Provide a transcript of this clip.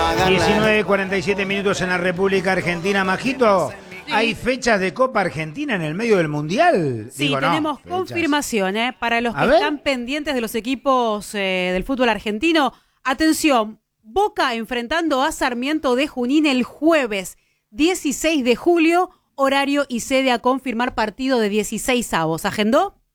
19:47 minutos en la República Argentina. Majito, ¿hay fechas de Copa Argentina en el medio del Mundial? Sí, tenemos confirmación, para los que están pendientes de los equipos del fútbol argentino. Atención, Boca enfrentando a Sarmiento de Junín el jueves 16 de julio, horario y sede a confirmar, partido de 16avos. ¿Agendó?